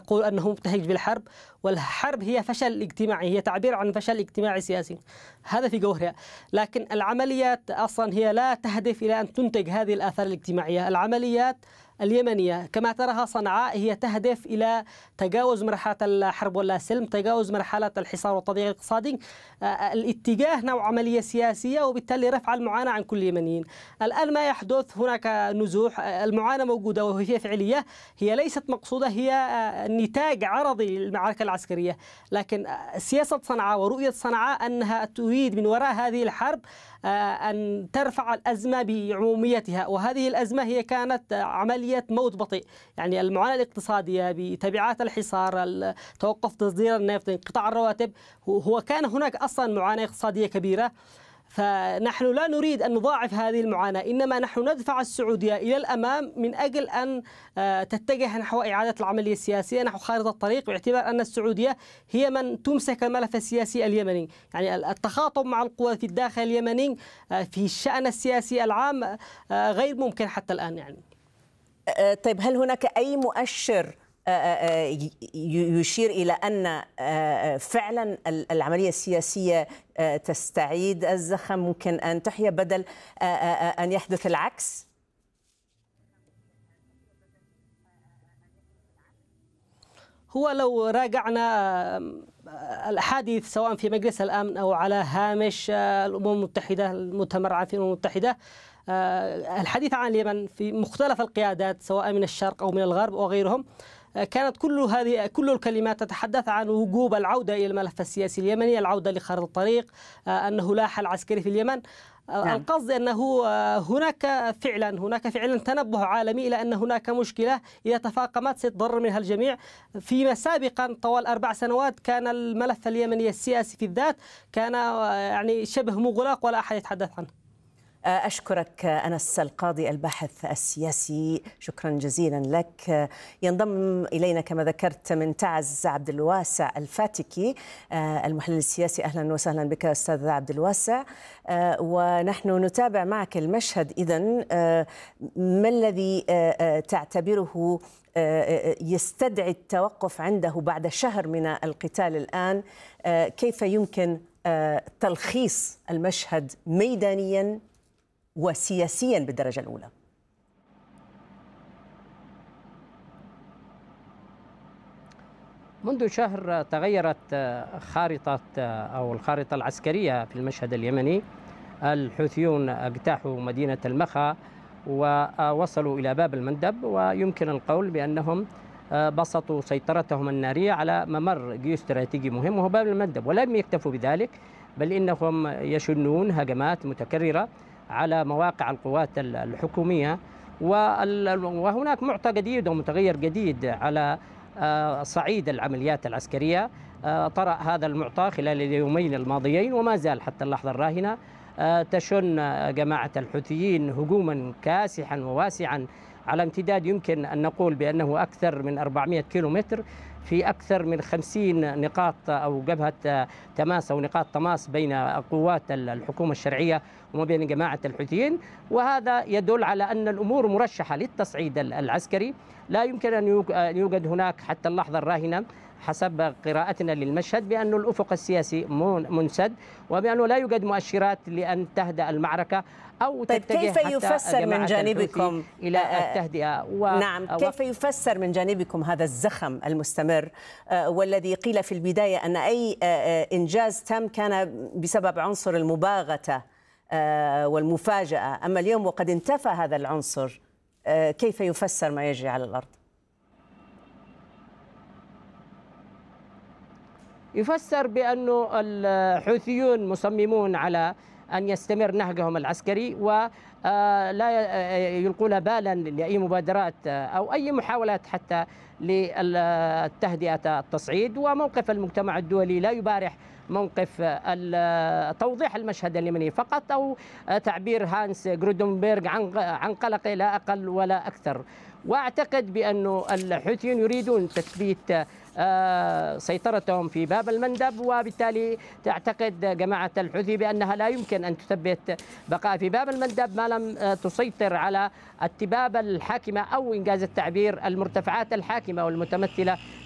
يقول أنه مبتهج بالحرب، والحرب هي فشل اجتماعي، هي تعبير عن فشل اجتماعي سياسي، هذا في جوهرها. لكن العمليات أصلا هي لا تهدف إلى أن تنتج هذه الآثار الاجتماعية. العمليات اليمنية كما تراها صنعاء هي تهدف إلى تجاوز مرحلة الحرب ولا سلم، تجاوز مرحلة الحصار والتضييق الاقتصادي، الاتجاه نوع عملية سياسية، وبالتالي رفع المعاناة عن كل اليمنيين. الآن ما يحدث هناك نزوح، المعاناة موجودة وهي فعلية، هي ليست مقصودة، هي نتاج عرضي للمعركة العسكرية. لكن سياسة صنعاء ورؤية صنعاء أنها تريد من وراء هذه الحرب أن ترفع الأزمة بعموميتها، وهذه الأزمة هي كانت عملية موت بطيء. يعني المعاناة الاقتصادية بتبعات الحصار، توقف تصدير النفط، انقطاع الرواتب، هو كان هناك أصلا معاناة اقتصادية كبيرة. فنحن لا نريد أن نضاعف هذه المعاناة، إنما نحن ندفع السعودية إلى الأمام من أجل أن تتجه نحو إعادة العملية السياسية، نحو خارطة الطريق، باعتبار أن السعودية هي من تمسك الملف السياسي اليمني. يعني التخاطب مع القوى في الداخل اليمني في الشأن السياسي العام غير ممكن حتى الآن. يعني طيب، هل هناك أي مؤشر يشير إلى أن فعلا العملية السياسية تستعيد الزخم، ممكن أن تحيا بدل أن يحدث العكس؟ هو لو راجعنا الأحاديث سواء في مجلس الأمن أو على هامش الأمم المتحدة، المؤتمر العام في الأمم المتحدة، الحديث عن اليمن في مختلف القيادات سواء من الشرق أو من الغرب وغيرهم، كانت كل الكلمات تتحدث عن وجوب العودة إلى الملف السياسي اليمني، العودة لخارطة الطريق، أنه لا حل عسكري في اليمن. القصد أنه هناك فعلا تنبه عالمي إلى أن هناك مشكلة إذا تفاقمت ستضر منها الجميع. فيما سابقا طوال 4 سنوات كان الملف اليمني السياسي في الذات كان يعني شبه مغلق ولا أحد يتحدث عنه. أشكرك أنس القاضي الباحث السياسي، شكرا جزيلا لك. ينضم إلينا كما ذكرت من تعز عبد الواسع الفاتكي المحلل السياسي. أهلا وسهلا بك أستاذ عبد الواسع، ونحن نتابع معك المشهد. إذن ما الذي تعتبره يستدعي التوقف عنده بعد شهر من القتال الآن؟ كيف يمكن تلخيص المشهد ميدانيا وسياسيا بالدرجة الأولى؟ منذ شهر تغيرت خارطة أو الخارطة العسكرية في المشهد اليمني. الحوثيون اجتاحوا مدينة المخا ووصلوا إلى باب المندب، ويمكن القول بأنهم بسطوا سيطرتهم النارية على ممر جيوستراتيجي مهم وهو باب المندب. ولم يكتفوا بذلك، بل إنهم يشنون هجمات متكررة على مواقع القوات الحكومية. وهناك معطى جديد ومتغير جديد على صعيد العمليات العسكرية. طرأ هذا المعطى خلال اليومين الماضيين وما زال حتى اللحظة الراهنة. تشن جماعة الحوثيين هجوما كاسحا وواسعا على امتداد يمكن أن نقول بأنه أكثر من 400 كيلومتر، في أكثر من 50 نقاط أو جبهة تماس أو نقاط تماس بين قوات الحكومة الشرعية وما بين جماعة الحوثيين. وهذا يدل على أن الأمور مرشحة للتصعيد العسكري. لا يمكن أن يوجد هناك حتى اللحظة الراهنة حسب قراءتنا للمشهد بأن الأفق السياسي منسد، وبأنه لا يوجد مؤشرات لأن تهدأ المعركة أو تتجه كيف يفسر من جانبكم إلى التهدئة. نعم، كيف يفسر من جانبكم هذا الزخم المستمر والذي قيل في البداية أن أي إنجاز تم كان بسبب عنصر المباغتة والمفاجأة، أما اليوم وقد انتفى هذا العنصر، كيف يفسر ما يجري على الأرض؟ يفسر بأن الحوثيون مصممون على أن يستمر نهجهم العسكري ولا يلقون بالا لأي مبادرات أو أي محاولات حتى للتهدئة التصعيد. وموقف المجتمع الدولي لا يبارح موقف توضيح المشهد اليمني فقط، أو تعبير هانس جرودنبرغ عن قلق لا أقل ولا أكثر. وأعتقد بأن الحوثيين يريدون تثبيت سيطرتهم في باب المندب، وبالتالي تعتقد جماعة الحوثي بأنها لا يمكن أن تثبت بقاء في باب المندب ما لم تسيطر على التبابة الحاكمة أو إنجاز التعبير المرتفعات الحاكمة والمتمثلة